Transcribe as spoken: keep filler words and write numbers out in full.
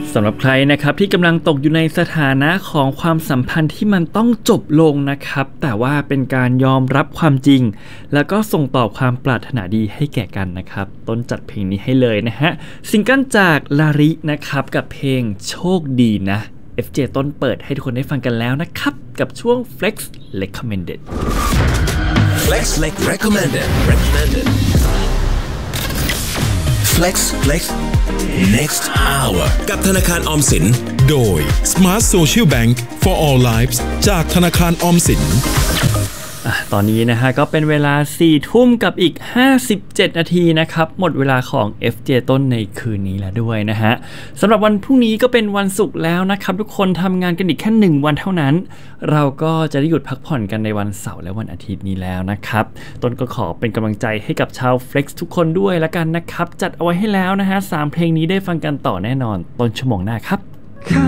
สำหรับใครนะครับที่กำลังตกอยู่ในสถานะของความสัมพันธ์ที่มันต้องจบลงนะครับแต่ว่าเป็นการยอมรับความจริงแล้วก็ส่งต่อความปรารถนาดีให้แก่กันนะครับต้นจัดเพลงนี้ให้เลยนะฮะซิงเกิลจากลารินะครับกับเพลงโชคดีนะ เอฟ เจ ต้นเปิดให้ทุกคนได้ฟังกันแล้วนะครับกับช่วง Flex Recommended Flex Recommended Recommended Flex Flex Next Hour กับธนาคารออมสินโดย Smart Social Bank for All Lives จากธนาคารออมสินตอนนี้นะฮะก็เป็นเวลาสี่ทุ่มกับอีกห้าสิบเจ็ดนาทีนะครับหมดเวลาของ เอฟ เจ ต้นในคืนนี้แล้วด้วยนะฮะสำหรับวันพรุ่งนี้ก็เป็นวันศุกร์แล้วนะครับทุกคนทำงานกันอีกแค่หนึ่งวันเท่านั้นเราก็จะได้หยุดพักผ่อนกันในวันเสาร์และวันอาทิตย์นี้แล้วนะครับต้นก็ขอเป็นกำลังใจให้กับชาว Flex ทุกคนด้วยละกันนะครับจัดเอาไว้ให้แล้วนะฮะสามเพลงนี้ได้ฟังกันต่อแน่นอนต้นชั่วโมงหน้าครับ